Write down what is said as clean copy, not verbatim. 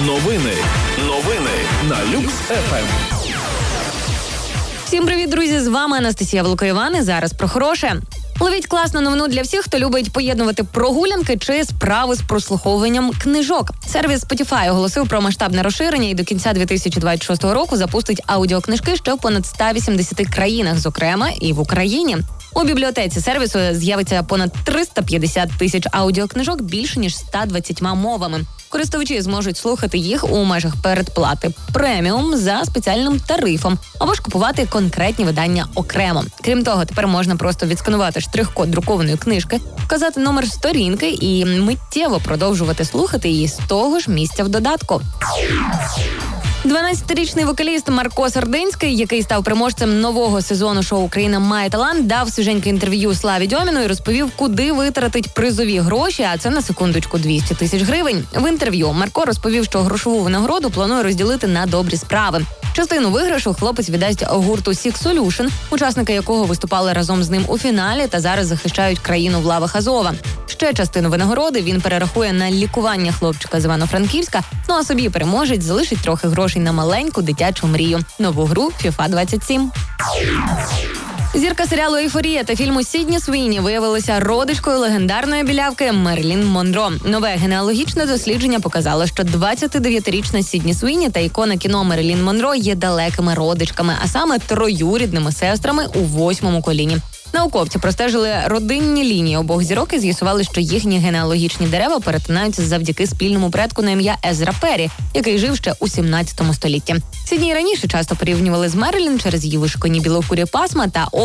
Новини на Люкс ФМ. Всім привіт, друзі! З вами Анастасія Волкоїван і зараз про хороше. Ловіть класну новину для всіх, хто любить поєднувати прогулянки чи справи з прослуховуванням книжок. Сервіс Spotify оголосив про масштабне розширення і до кінця 2026 року запустить аудіокнижки ще в понад 180 країнах, зокрема і в Україні. У бібліотеці сервісу з'явиться понад 350 тисяч аудіокнижок більше ніж 120 мовами. Користувачі зможуть слухати їх у межах передплати преміум за спеціальним тарифом або ж купувати конкретні видання окремо. Крім того, тепер можна просто відсканувати штрих-код друкованої книжки, вказати номер сторінки і миттєво продовжувати слухати її з того ж місця в додатку. 12-річний вокаліст Марко Сердинський, який став переможцем нового сезону шоу «Україна має талант», дав свіженьке інтерв'ю Славі Дьоміну і розповів, куди витратить призові гроші, а це на секундочку 200 тисяч гривень. В інтерв'ю Марко розповів, що грошову винагороду планує розділити на добрі справи. Частину виграшу хлопець віддасть гурту Six Solution, учасники якого виступали разом з ним у фіналі та зараз захищають країну в лавах Азова. Ще частину винагороди він перерахує на лікування хлопчика з Івано-Франківська, ну а собі переможець залишить трохи грошей на маленьку дитячу мрію – нову гру FIFA 27. Зірка серіалу «Ейфорія» та фільму «Сідні Суїні» виявилася родичкою легендарної білявки Мерлін Монро. Нове генеалогічне дослідження показало, що 29-річна Сідні Суїні та ікона кіно Мерлін Монро є далекими родичками, а саме троюрідними сестрами у 8-му коліні. Науковці простежили родинні лінії обох зірок і з'ясували, що їхні генеалогічні дерева перетинаються завдяки спільному предку на ім'я Езра Перрі, який жив ще у 17 столітті. Сідні раніше часто порівнювали з Мерлін через її вишукані білокурі пасма та